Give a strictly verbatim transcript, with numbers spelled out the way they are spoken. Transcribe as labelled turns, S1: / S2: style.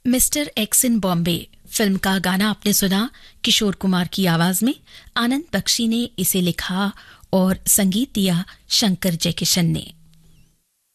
S1: Mister x इन Bombay film का गाना आपने सुना किशोर कुमार की आवाज में। आनंद बख्शी ने इसे लिखा और संगीत दिया शंकर जयकिशन ने।